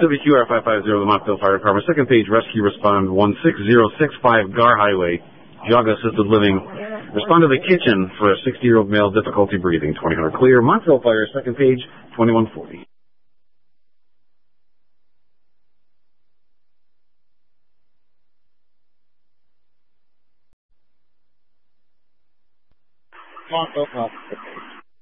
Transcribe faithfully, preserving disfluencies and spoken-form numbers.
W Q R five five zero, the Montville Fire Department. Second page, rescue respond one six zero six five Gar Highway, Geauga Assisted Living. Respond to the kitchen for a sixty-year-old male, difficulty breathing. twenty hundred clear. Montville Fire, second page, twenty-one forty. Montville Fire.